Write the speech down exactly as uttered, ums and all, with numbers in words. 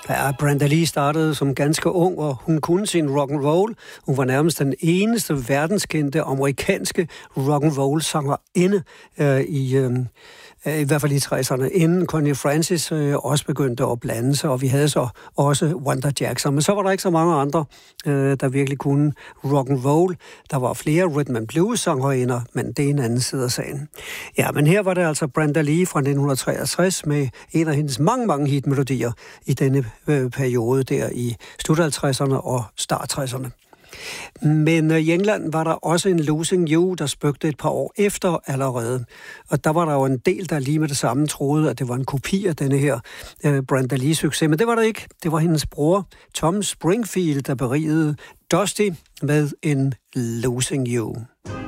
Ja, Brenda Lee startede som ganske ung, og hun kunne sin rock and roll. Hun var nærmest den eneste verdenskendte amerikanske rock and roll sangerinde øh, i øh, i hvert fald i tresserne, inden Connie Francis øh, også begyndte at blande sig, og vi havde så også Wanda Jackson. Men så var der ikke så mange andre, øh, der virkelig kunne rock and roll. Der var flere rhythm and blues sangerinder, men det er en anden side af sagen. Ja, men her var det altså Brenda Lee fra nitten treogtres med en af hendes mange, mange hitmelodier i denne øh, periode der i slut halvtredserne og start tresserne. Men i England var der også en Losing You, der spøgte et par år efter allerede. Og der var der jo en del, der lige med det samme troede, at det var en kopi af denne her uh, Brenda Lee-succes. Men det var det ikke. Det var hendes bror, Tom Springfield, der berigede Dusty med en Losing You.